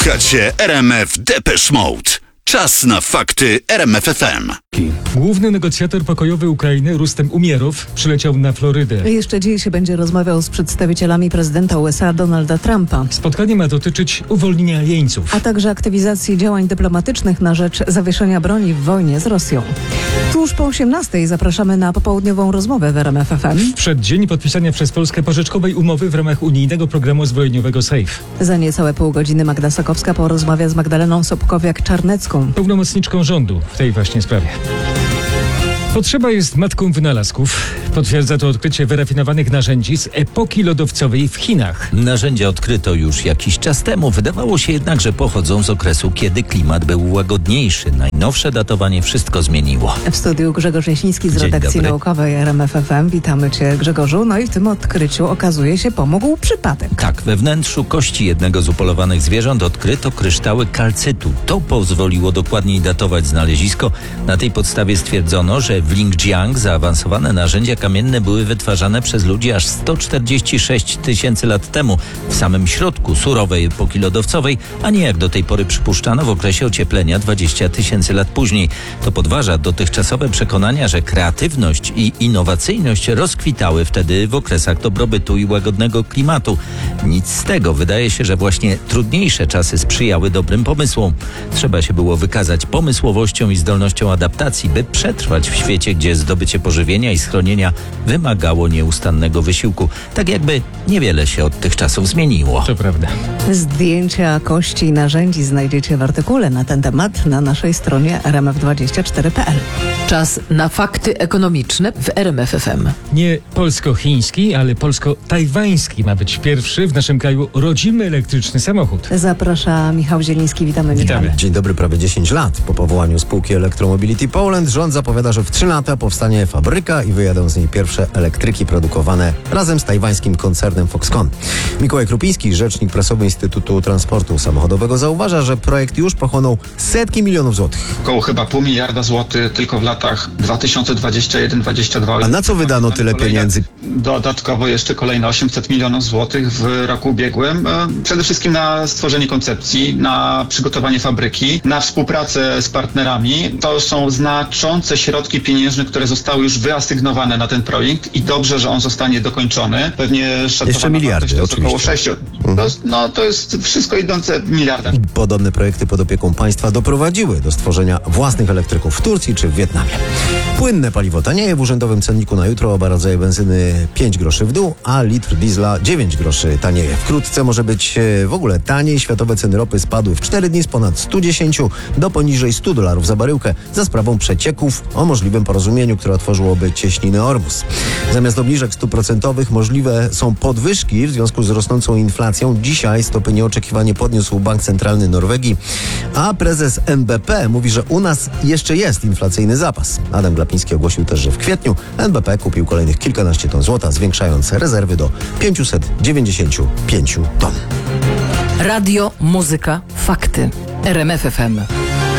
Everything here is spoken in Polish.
Słuchacie RMF Depeche Mode. Czas na fakty RMF FM. Główny negocjator pokojowy Ukrainy Rustem Umierow przyleciał na Florydę. Jeszcze dziś będzie rozmawiał z przedstawicielami prezydenta USA Donalda Trumpa. Spotkanie ma dotyczyć uwolnienia jeńców, A także aktywizacji działań dyplomatycznych na rzecz zawieszenia broni w wojnie z Rosją. Tuż po 18:00 zapraszamy na popołudniową rozmowę w RMF FM. w przeddzień podpisania przez Polskę pożyczkowej umowy w ramach unijnego programu zbrojeniowego SAFE. Za niecałe pół godziny Magda Sakowska porozmawia z Magdaleną Sobkowiak-Czarnecką. Pełnomocniczką rządu w tej właśnie sprawie. Potrzeba jest matką wynalazków. Potwierdza to odkrycie wyrafinowanych narzędzi z epoki lodowcowej w Chinach. Narzędzia odkryto już jakiś czas temu. Wydawało się jednak, że pochodzą z okresu, kiedy klimat był łagodniejszy. Najnowsze datowanie wszystko zmieniło. W studiu Grzegorz Jaśniński z Dzień redakcji dobry. naukowej RMF FM. Witamy Cię, Grzegorzu. No i w tym odkryciu okazuje się pomógł przypadek. Tak, we wnętrzu kości jednego z upolowanych zwierząt odkryto kryształy kalcytu. To pozwoliło dokładniej datować znalezisko. Na tej podstawie stwierdzono, że w Lingjiang zaawansowane narzędzia kamienne były wytwarzane przez ludzi aż 146 tysięcy lat temu, w samym środku surowej epoki lodowcowej, a nie jak do tej pory przypuszczano w okresie ocieplenia 20 tysięcy lat później. To podważa dotychczasowe przekonania, że kreatywność i innowacyjność rozkwitały wtedy w okresach dobrobytu i łagodnego klimatu. Nic z tego. Wydaje się, że właśnie trudniejsze czasy sprzyjały dobrym pomysłom. Trzeba się było wykazać pomysłowością i zdolnością adaptacji, by przetrwać w świecie, gdzie zdobycie pożywienia i schronienia wymagało nieustannego wysiłku. Tak jakby niewiele się od tych czasów zmieniło. To prawda. Zdjęcia kości i narzędzi znajdziecie w artykule na ten temat na naszej stronie rmf24.pl. Czas na fakty ekonomiczne w RMF FM. Nie polsko-chiński, ale polsko-tajwański ma być pierwszy w naszym kraju rodzimy elektryczny samochód. Zaprasza Michał Zieliński. Witamy, Witamy. Michale. Dzień dobry, prawie 10 lat po powołaniu spółki Electromobility Poland rząd zapowiada, że w 3 lata powstanie fabryka i wyjadą z niej pierwsze elektryki produkowane razem z tajwańskim koncernem Foxconn. Mikołaj Krupiński, rzecznik prasowy Instytutu Transportu Samochodowego, zauważa, że projekt już pochłonął setki milionów złotych. Około chyba $0,5 miliarda tylko w latach 2021-2022. A na co wydano tyle pieniędzy? Dodatkowo jeszcze kolejne 800 milionów złotych w roku ubiegłym. Przede wszystkim na stworzenie koncepcji, na przygotowanie fabryki, na współpracę z partnerami. To są znaczące środki pieniężne, które zostały już wyasygnowane na ten projekt i dobrze, że on zostanie dokończony. Pewnie szacowana Jeszcze miliardy, wartość to jest oczywiście. około 6. To jest wszystko idące w miliardach. Podobne projekty pod opieką państwa doprowadziły do stworzenia własnych elektryków w Turcji czy w Wietnamie. Płynne paliwo tanieje. W urzędowym cenniku na jutro oba rodzaje benzyny 5 groszy w dół, a litr diesla 9 groszy tanieje. Wkrótce może być w ogóle taniej. Światowe ceny ropy spadły w 4 dni z ponad 110 do poniżej $100 za baryłkę za sprawą przecieków o możliwym porozumieniu, które otworzyłoby cieśniny Ormus. Zamiast obniżek stóp procentowych możliwe są podwyżki w związku z rosnącą inflacją. Dzisiaj stopy nieoczekiwanie podniósł Bank Centralny Norwegii, a prezes NBP mówi, że u nas jeszcze jest inflacyjny zapas. Adam Glapiński ogłosił też, że w kwietniu NBP kupił kolejnych kilkanaście ton złota, zwiększając rezerwy do 595 ton. Radio, muzyka, fakty. RMF FM.